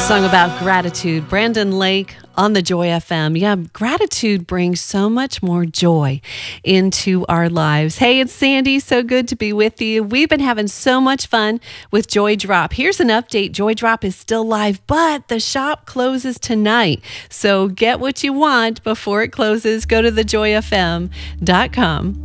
Song about gratitude. Brandon Lake on the Joy FM. Yeah, gratitude brings so much more joy into our lives. Hey, it's Sandy. So good to be with you. We've been having so much fun with Joy Drop. Here's an update. Joy Drop is still live, but the shop closes tonight. So get what you want before it closes. Go to thejoyfm.com.